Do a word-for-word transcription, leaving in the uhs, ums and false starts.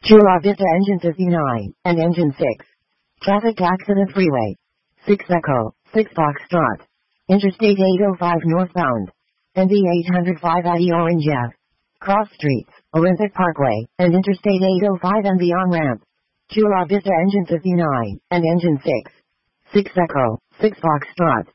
Chula Vista Engine fifty-nine, and Engine six. Traffic accident freeway. six Echo, six Foxtrot. Interstate eight oh five northbound. N V eight oh five I E Orange Ave. Cross streets, Olympic Parkway, and Interstate eight oh five and the on-ramp. Chula Vista Engine fifty-nine, and Engine six. six Echo, six Foxtrot.